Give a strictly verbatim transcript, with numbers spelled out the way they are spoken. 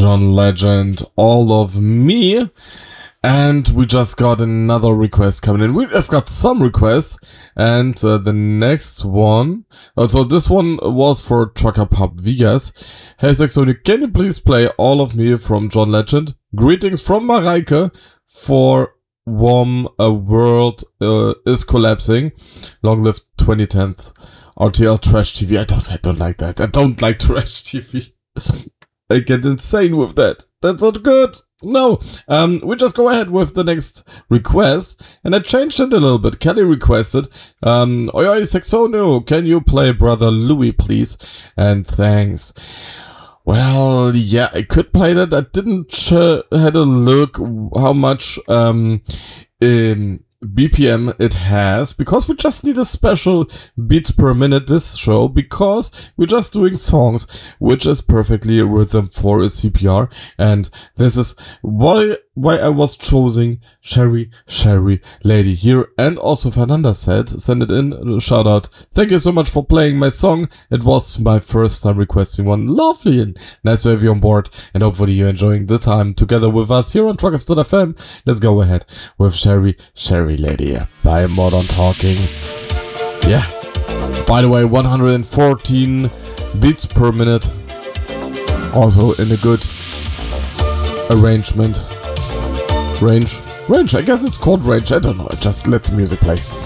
John Legend, All of Me. And we just got another request coming in. We've got some requests, and uh, the next one. Uh, so this one was for Trucker Pub Vegas. Hey Saxony, can you please play All of Me from John Legend? Greetings from Mareike for Warm A World uh, is Collapsing. Long live twenty ten. R T L Trash T V. I don't, I don't like that. I don't like Trash T V. I get insane with that. That's not good. No. Um, we just go ahead with the next request. And I changed it a little bit. Kelly requested, um, Oi, oi, Saxonio, can you play Brother Louie, please? And thanks. Well, yeah, I could play that. I didn't ch- had a look how much, um, um, B P M it has, because we just need a special beats per minute this show, because we're just doing songs which is perfectly rhythm for a C P R, and this is why why I was choosing Sherry Sherry Lady here. And also Fernanda said, send it in, shout out, thank you so much for playing my song. It was my first time requesting one. Lovely and nice to have you on board, and hopefully you're enjoying the time together with us here on Truckers dot F M. Let's go ahead with Sherry Sherry Lady by Modern Talking. Yeah, by the way, one hundred fourteen beats per minute, also in a good arrangement. Range. Range, I guess it's called range. I don't know. I just let the music play.